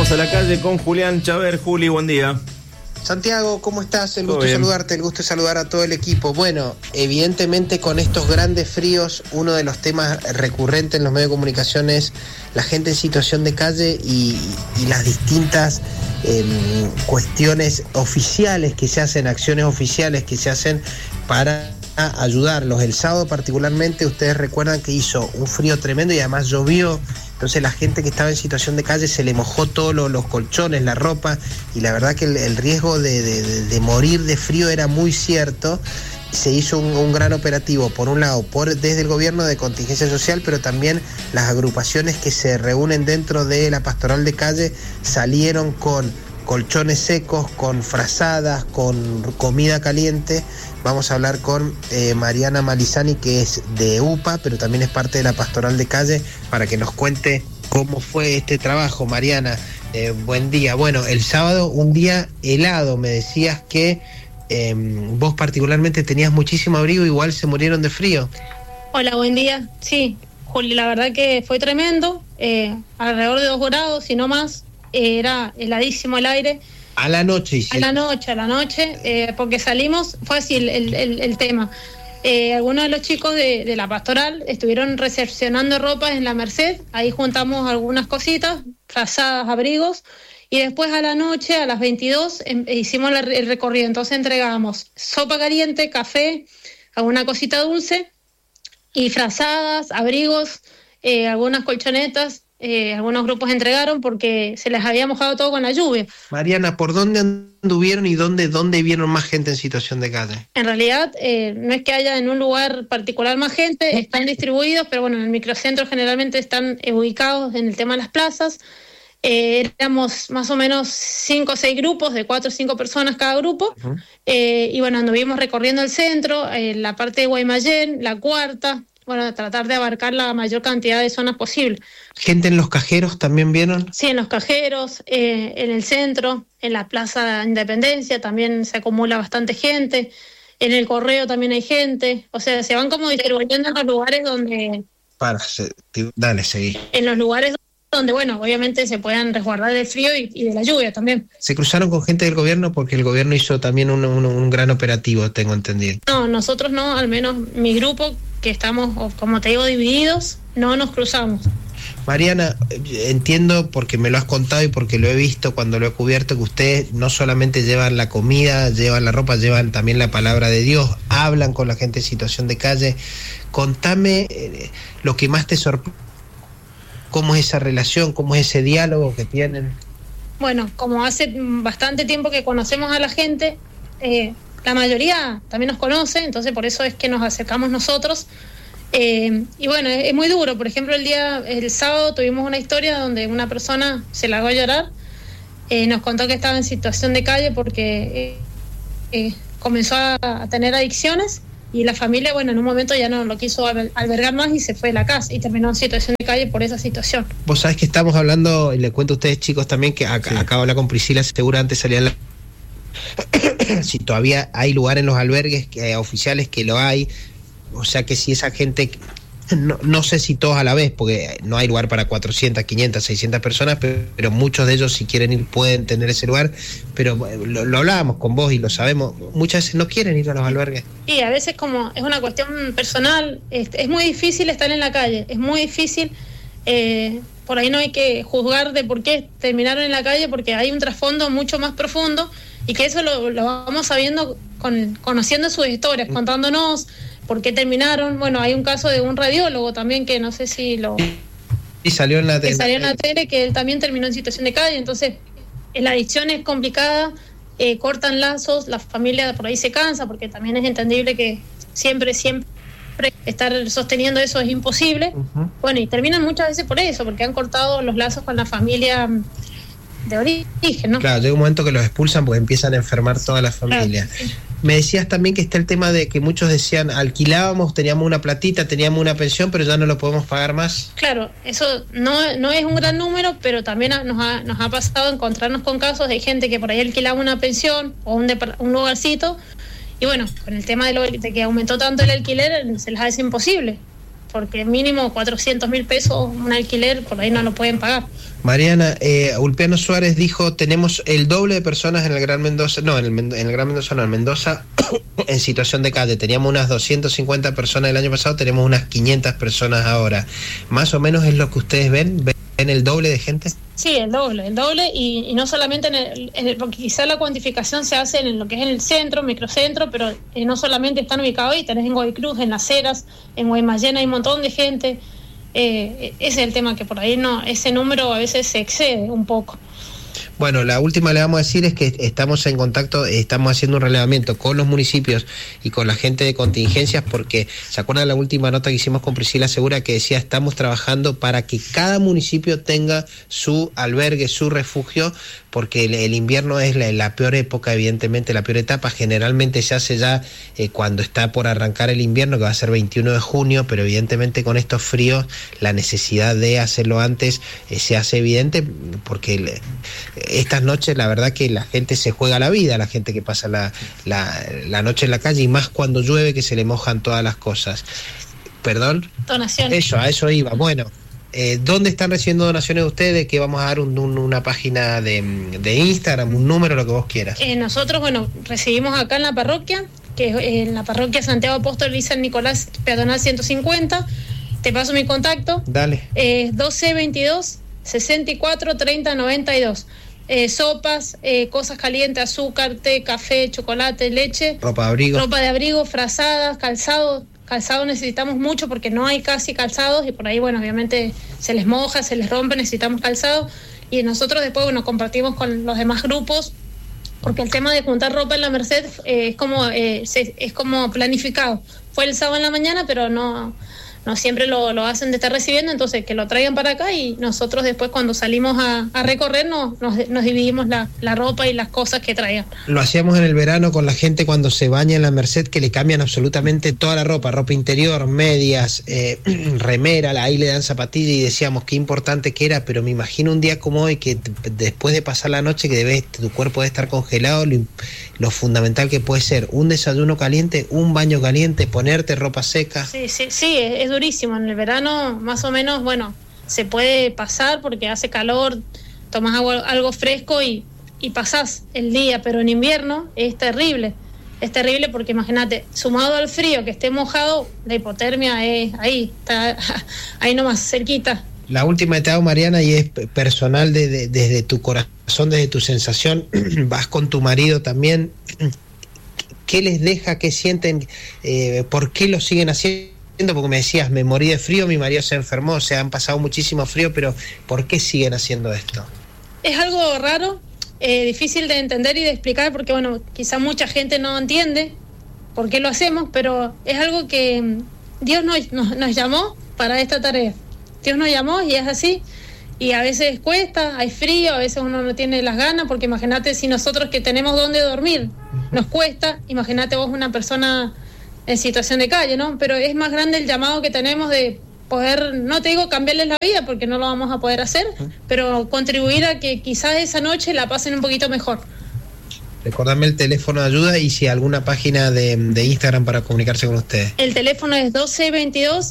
Vamos a la calle con Julián Chaver. Juli, buen día. Santiago, ¿cómo estás? El gusto de saludarte, el gusto de saludar a todo el equipo. Bueno, evidentemente con estos grandes fríos, uno de los temas recurrentes en los medios de comunicación es la gente en situación de calle y las distintas cuestiones oficiales que se hacen, acciones oficiales que se hacen para ayudarlos. El sábado particularmente, ustedes recuerdan que hizo un frío tremendo y además llovió. Entonces la gente que estaba en situación de calle se le mojó todos los colchones, la ropa, y la verdad que el riesgo de morir de frío era muy cierto. Se hizo un gran operativo, por un lado, desde el gobierno de contingencia social, pero también las agrupaciones que se reúnen dentro de la pastoral de calle salieron con colchones secos, con frazadas, con comida caliente. Vamos a hablar con Mariana Malizani, que es de UPA, pero también es parte de la pastoral de calle, para que nos cuente cómo fue este trabajo. Mariana, buen día. Bueno, el sábado un día helado, me decías que vos particularmente tenías muchísimo abrigo, igual se murieron de frío. Hola, buen día. Sí, Juli, la verdad que fue tremendo, alrededor de 2 grados y no más, era heladísimo el aire. A la noche. A la noche, porque salimos, fue así el tema. Algunos de los chicos de la pastoral estuvieron recepcionando ropa en la Merced, ahí juntamos algunas cositas, frazadas, abrigos, y después a la noche, a las 22, hicimos el recorrido. Entonces entregábamos sopa caliente, café, alguna cosita dulce, y frazadas, abrigos, algunas colchonetas. Algunos grupos entregaron porque se les había mojado todo con la lluvia. Mariana, ¿por dónde anduvieron y dónde vieron más gente en situación de calle? En realidad, no es que haya en un lugar particular más gente, están distribuidos, pero bueno, en el microcentro generalmente están ubicados en el tema de las plazas. Éramos más o menos 5 o 6 grupos, de 4 o 5 personas cada grupo. Uh-huh. Y bueno, anduvimos recorriendo el centro, la parte de Guaymallén, la Cuarta. Bueno, tratar de abarcar la mayor cantidad de zonas posible. ¿Gente en los cajeros también vieron? Sí, en los cajeros, en el centro, en la Plaza Independencia también se acumula bastante gente, en el Correo también hay gente, o sea, se van como distribuyendo en los lugares donde... Dale, seguí. En los lugares donde, bueno, obviamente se puedan resguardar del frío y de la lluvia también. ¿Se cruzaron con gente del gobierno? Porque el gobierno hizo también un gran operativo, tengo entendido. No, nosotros no, al menos mi grupo, que estamos, como te digo, divididos, no nos cruzamos. Mariana, entiendo porque me lo has contado y porque lo he visto cuando lo he cubierto, que ustedes no solamente llevan la comida, llevan la ropa, llevan también la palabra de Dios, hablan con la gente en situación de calle. Contame lo que más te sorprende, cómo es esa relación, cómo es ese diálogo que tienen. Bueno, como hace bastante tiempo que conocemos a la gente, la mayoría también nos conoce, entonces por eso es que nos acercamos nosotros. Y bueno, es muy duro. Por ejemplo, el sábado tuvimos una historia donde una persona se largó a llorar, nos contó que estaba en situación de calle porque comenzó a tener adicciones y la familia, bueno, en un momento ya no lo quiso albergar más y se fue de la casa y terminó en situación de calle por esa situación. Vos sabés que estamos hablando, y le cuento a ustedes, chicos, también que acabo de hablar con Priscila, seguro antes salían si todavía hay lugar en los albergues oficiales, que lo hay, o sea que si esa gente, no sé si todos a la vez, porque no hay lugar para 400, 500, 600 personas, pero muchos de ellos, si quieren ir, pueden tener ese lugar, pero lo hablábamos con vos y lo sabemos, muchas veces no quieren ir a los albergues. Y a veces, como es una cuestión personal, es muy difícil estar en la calle, es muy difícil, por ahí no hay que juzgar de por qué terminaron en la calle, porque hay un trasfondo mucho más profundo, y que eso lo vamos sabiendo conociendo sus historias, contándonos por qué terminaron. Bueno, hay un caso de un radiólogo también que no sé si y salió en la tele. Que salió en la tele, que él también terminó en situación de calle. Entonces, la adicción es complicada, cortan lazos, la familia por ahí se cansa, porque también es entendible que siempre estar sosteniendo eso es imposible. Uh-huh. Bueno, y terminan muchas veces por eso, porque han cortado los lazos con la familia de origen, ¿no? Claro, llega un momento que los expulsan porque empiezan a enfermar toda la familia. Claro, sí. Me decías también que está el tema de que muchos decían, alquilábamos, teníamos una platita, teníamos una pensión, pero ya no lo podemos pagar más. Claro, eso no es un gran número, pero también nos ha pasado encontrarnos con casos de gente que por ahí alquilaba una pensión o un lugarcito, y bueno, con el tema de que aumentó tanto el alquiler, se les hace imposible, porque mínimo 400.000 pesos un alquiler por ahí no lo pueden pagar. Mariana, Ulpiano Suárez dijo, tenemos el doble de personas en el Gran Mendoza, en Mendoza, en situación de calle. Teníamos unas 250 personas el año pasado, tenemos unas 500 personas ahora. ¿Más o menos es lo que ustedes ven? ¿Ven el doble de gente? Sí, el doble, y no solamente porque quizá la cuantificación se hace en lo que es en el centro, microcentro, pero no solamente están ubicados ahí, tenés en Guaycruz, en Las Heras, en Guaymallén hay un montón de gente. Ese es el tema, que por ahí no, ese número a veces se excede un poco. Bueno, la última le vamos a decir es que estamos en contacto, estamos haciendo un relevamiento con los municipios y con la gente de contingencias, porque ¿se acuerdan la última nota que hicimos con Priscila Segura que decía estamos trabajando para que cada municipio tenga su albergue, su refugio, porque el invierno es la peor época, evidentemente, la peor etapa? Generalmente se hace ya cuando está por arrancar el invierno, que va a ser 21 de junio, pero evidentemente con estos fríos la necesidad de hacerlo antes se hace evidente, porque estas noches la verdad que la gente se juega la vida, la gente que pasa la noche en la calle, y más cuando llueve, que se le mojan todas las cosas. ¿Perdón? Donaciones. A eso iba. Bueno, ¿dónde están recibiendo donaciones ustedes? Que vamos a dar una página de Instagram, un número, lo que vos quieras. Nosotros, recibimos acá en la parroquia, que es en la parroquia Santiago Apóstol y San Nicolás, peatonal 150. Te paso mi contacto. Dale. 1222 64 30 92. Sopas, cosas calientes, azúcar, té, café, chocolate, leche. Ropa de abrigo, frazadas, calzado necesitamos mucho porque no hay casi calzados, y por ahí, obviamente se les moja, se les rompe, necesitamos calzado, y nosotros después, compartimos con los demás grupos, porque el tema de juntar ropa en la Merced es como planificado. Fue el sábado en la mañana, pero no siempre lo hacen de estar recibiendo, entonces que lo traigan para acá, y nosotros después cuando salimos a recorrer nos dividimos la ropa y las cosas que traigan. Lo hacíamos en el verano con la gente cuando se baña en la Merced, que le cambian absolutamente toda la ropa interior, medias, remera, ahí le dan zapatillas, y decíamos qué importante que era, pero me imagino un día como hoy, que después de pasar la noche, que tu cuerpo debe estar congelado, lo fundamental que puede ser un desayuno caliente, un baño caliente, ponerte ropa seca. Sí, es durísimo. En el verano más o menos, se puede pasar porque hace calor, tomas algo fresco y pasás el día, pero en invierno es terrible porque imagínate, sumado al frío, que esté mojado, la hipotermia es ahí, está ahí nomás, cerquita. La última que te hago, Mariana, y es personal desde tu corazón, desde tu sensación, vas con tu marido también, ¿qué les deja, qué sienten, por qué lo siguen haciendo? Porque me decías, me morí de frío, mi marido se enfermó, han pasado muchísimo frío, pero ¿por qué siguen haciendo esto? Es algo raro, difícil de entender y de explicar, porque quizá mucha gente no entiende por qué lo hacemos, pero es algo que Dios nos llamó para esta tarea. Dios nos llamó y es así, y a veces cuesta, hay frío, a veces uno no tiene las ganas, porque imagínate, si nosotros que tenemos dónde dormir nos cuesta, imagínate vos una persona en situación de calle, ¿no? Pero es más grande el llamado que tenemos de poder, no te digo cambiarles la vida, porque no lo vamos a poder hacer, pero contribuir a que quizás esa noche la pasen un poquito mejor. Recordame el teléfono de ayuda y si alguna página de Instagram para comunicarse con ustedes. El teléfono es 1222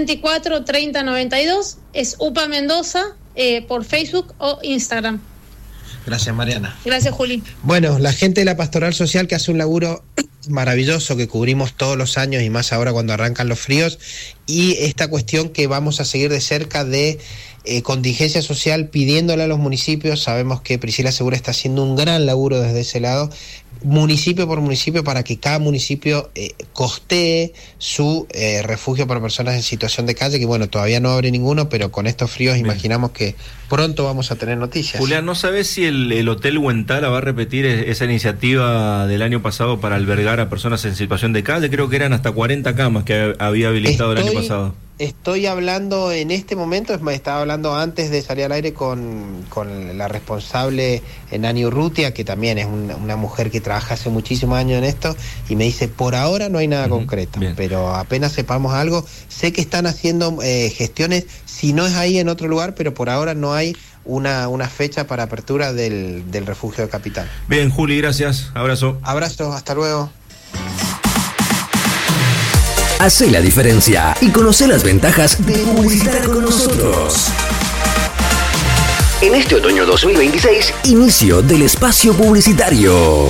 64 30 92, es UPA Mendoza, por Facebook o Instagram. Gracias, Mariana. Gracias, Juli. Bueno, la gente de la Pastoral Social, que hace un laburo maravilloso que cubrimos todos los años y más ahora cuando arrancan los fríos, y esta cuestión que vamos a seguir de cerca de contingencia social, pidiéndole a los municipios. Sabemos que Priscila Segura está haciendo un gran laburo desde ese lado, municipio por municipio, para que cada municipio costee su refugio para personas en situación de calle, que todavía no abre ninguno, pero con estos fríos imaginamos que pronto vamos a tener noticias. Julián, ¿no sabes si el Hotel Huentala va a repetir esa iniciativa del año pasado para albergar a personas en situación de calle? Creo que eran hasta 40 camas que había habilitado el año pasado. Estoy hablando en este momento, estaba hablando antes de salir al aire con la responsable Nani Urrutia, que también es una mujer que trabaja hace muchísimos años en esto, y me dice, por ahora no hay nada concreto, pero apenas sepamos algo, sé que están haciendo gestiones, si no es ahí en otro lugar, pero por ahora no hay una fecha para apertura del refugio de Capital. Bien, Juli, gracias, abrazo. Abrazo, hasta luego. Hacé la diferencia y conoce las ventajas de publicitar con nosotros. En este otoño 2026, inicio del espacio publicitario.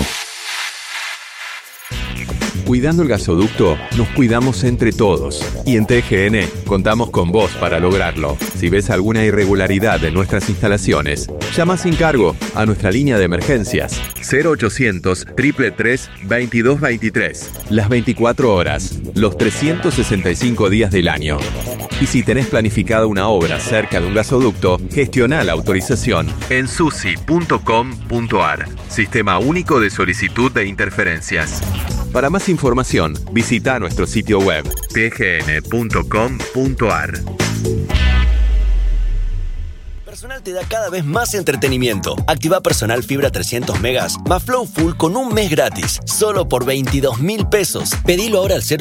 Cuidando el gasoducto, nos cuidamos entre todos. Y en TGN contamos con vos para lograrlo. Si ves alguna irregularidad en nuestras instalaciones, llama sin cargo a nuestra línea de emergencias 0800 333 2223. Las 24 horas, los 365 días del año. Y si tenés planificada una obra cerca de un gasoducto, gestiona la autorización en susi.com.ar. Sistema único de solicitud de interferencias. Para más información, visita nuestro sitio web tgn.com.ar. Personal te da cada vez más entretenimiento. Activa Personal Fibra 300 megas más Flow Full con un mes gratis, solo por 22.000 pesos. Pedilo ahora al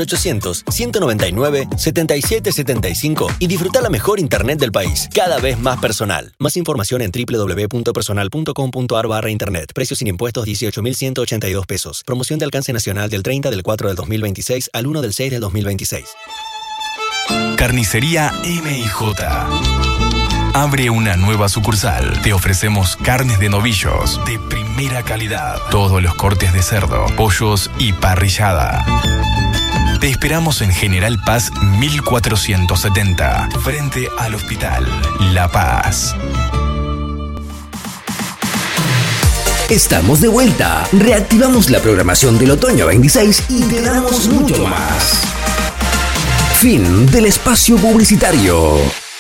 0800-199-7775 y disfruta la mejor internet del país. Cada vez más personal. Más información en www.personal.com.ar/internet. Precio sin impuestos 18.182 pesos. Promoción de alcance nacional del 30 del 4 del 2026 al 1 del 6 del 2026. Carnicería M&J. Abre una nueva sucursal. Te ofrecemos carnes de novillos de primera calidad. Todos los cortes de cerdo, pollos y parrillada. Te esperamos en General Paz 1470, frente al Hospital La Paz. Estamos de vuelta. Reactivamos la programación del otoño 26 y te damos mucho más. Fin del espacio publicitario.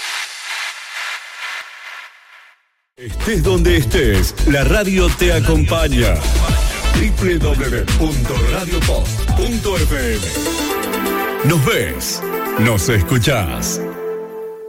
Estés donde estés, la radio te acompaña. www.radiopost.fm. Nos ves, nos escuchás.